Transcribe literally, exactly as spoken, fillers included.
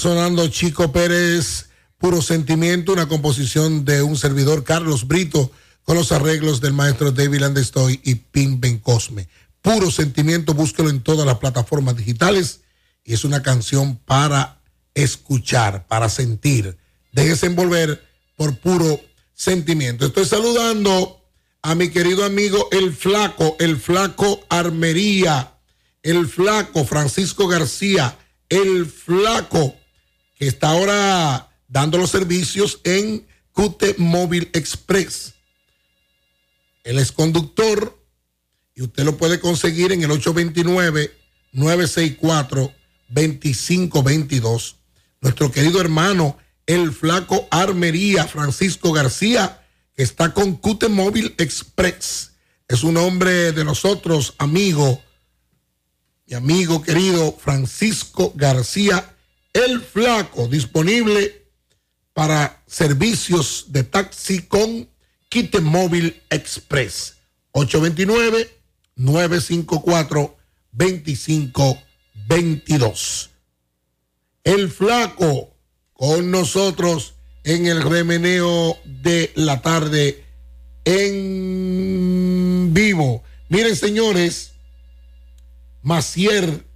sonando Chico Pérez, Puro Sentimiento, una composición de un servidor, Carlos Brito, con los arreglos del maestro David Landestoy y Pim Ben Cosme. Puro Sentimiento, búsquelo en todas las plataformas digitales y es una canción para escuchar, para sentir. Déjese envolver por Puro Sentimiento. Estoy saludando a mi querido amigo El Flaco, El Flaco Armería, El Flaco Francisco García, El Flaco, que está ahora dando los servicios en Cute Móvil Express. Él es conductor y usted lo puede conseguir en el ocho dos nueve, nueve seis cuatro, dos cinco dos dos. Nuestro querido hermano, El Flaco Armería, Francisco García, que está con Cute Móvil Express. Es un hombre de nosotros, amigo, mi amigo querido Francisco García, El Flaco, disponible para servicios de taxi con Cute Móvil Express. ocho dos nueve, nueve cinco cuatro, dos cinco dos dos. El Flaco con nosotros en el remeneo de la tarde en vivo. Miren, señores, Macier